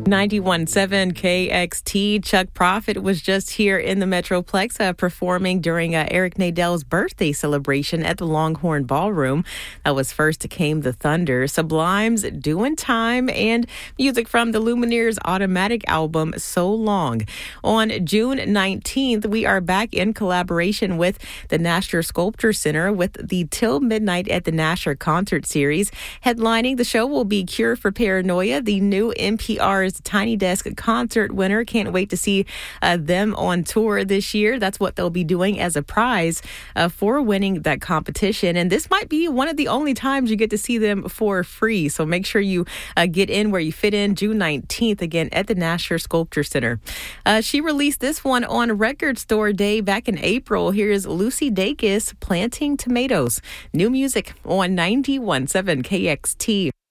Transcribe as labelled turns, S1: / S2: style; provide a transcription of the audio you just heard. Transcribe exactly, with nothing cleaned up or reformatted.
S1: ninety-one point seven K X T. Chuck Prophet was just here in the Metroplex uh, performing during uh, Eric Nadell's birthday celebration at the Longhorn Ballroom. That was First Came the Thunder, Sublime's Doing Time, and music from the Lumineers' Automatic album, So Long. On June nineteenth, we are back in collaboration with the Nasher Sculpture Center with the Till Midnight at the Nasher concert series. Headlining the show will be Cure for Paranoia, the new N P R's Tiny Desk concert winner. Can't wait to see uh, them on tour this year. That's what they'll be doing as a prize uh, for winning that competition. And this might be one of the only times you get to see them for free. So make sure you uh, get in where you fit in. June nineteenth, again, at the Nasher Sculpture Center. Uh, she released this one on Record Store Day back in April. Here's Lucy Dacus, Planting Tomatoes. New music on ninety-one point seven K X T.